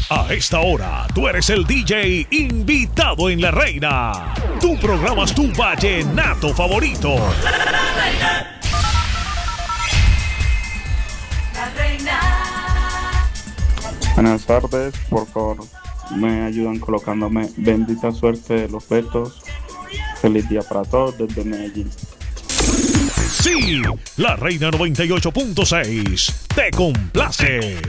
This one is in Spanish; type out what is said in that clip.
A esta hora, tú eres el DJ invitado en La Reina. Tú programas tu vallenato favorito. La Reina. Buenas tardes, por favor, me ayudan colocándome Bendita Suerte de los Betos. Feliz día para todos desde Medellín. Sí, La Reina 98.6 te complace.